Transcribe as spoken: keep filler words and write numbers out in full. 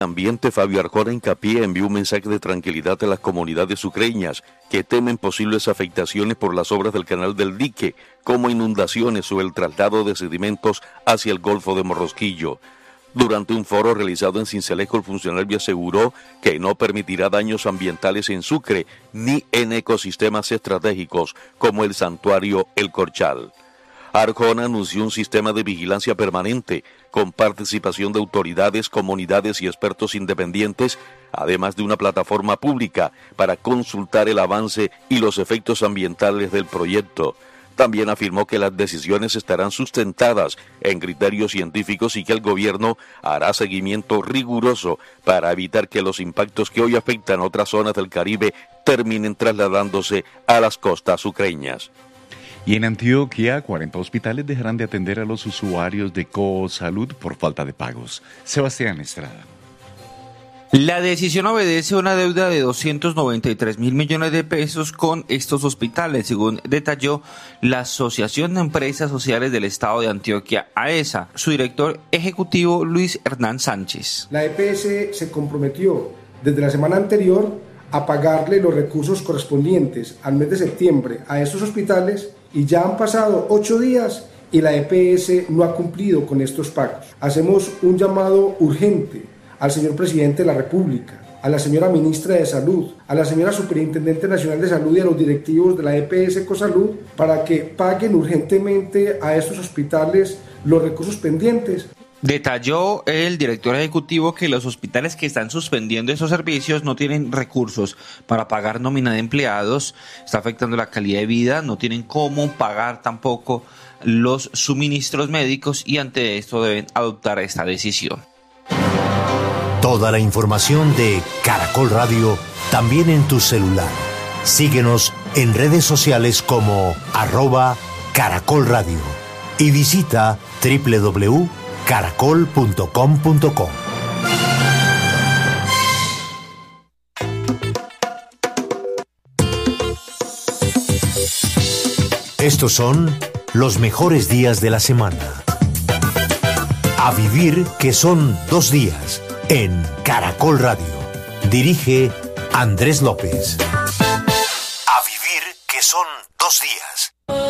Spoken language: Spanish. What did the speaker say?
Ambiente, Fabio Arjona Hincapié envió un mensaje de tranquilidad a las comunidades sucreñas que temen posibles afectaciones por las obras del canal del dique, como inundaciones o el traslado de sedimentos hacia el Golfo de Morrosquillo. Durante un foro realizado en Sincelejo, el funcionario aseguró que no permitirá daños ambientales en Sucre ni en ecosistemas estratégicos como el santuario El Corchal. Arjona anunció un sistema de vigilancia permanente con participación de autoridades, comunidades y expertos independientes, además de una plataforma pública para consultar el avance y los efectos ambientales del proyecto. También afirmó que las decisiones estarán sustentadas en criterios científicos y que el gobierno hará seguimiento riguroso para evitar que los impactos que hoy afectan otras zonas del Caribe terminen trasladándose a las costas sucreñas. Y en Antioquia, cuarenta hospitales dejarán de atender a los usuarios de Cosalud por falta de pagos. Sebastián Estrada. La decisión obedece a una deuda de doscientos noventa y tres mil millones de pesos con estos hospitales, según detalló la Asociación de Empresas Sociales del Estado de Antioquia, AESA, su director ejecutivo Luis Hernán Sánchez. La E P S se comprometió desde la semana anterior a pagarle los recursos correspondientes al mes de septiembre a estos hospitales y ya han pasado ocho días y la E P S no ha cumplido con estos pagos. Hacemos un llamado urgente al señor Presidente de la República, a la señora Ministra de Salud, a la señora Superintendente Nacional de Salud y a los directivos de la E P S Cosalud para que paguen urgentemente a estos hospitales los recursos pendientes. Detalló el director ejecutivo que los hospitales que están suspendiendo esos servicios no tienen recursos para pagar nómina de empleados, está afectando la calidad de vida, no tienen cómo pagar tampoco los suministros médicos y ante esto deben adoptar esta decisión. Toda la información de Caracol Radio también en tu celular. Síguenos en redes sociales como arroba Caracol Radio y visita doble u doble u doble u punto caracol punto com punto co. Estos son los mejores días de la semana. A vivir que son dos días en Caracol Radio. Dirige Andrés López.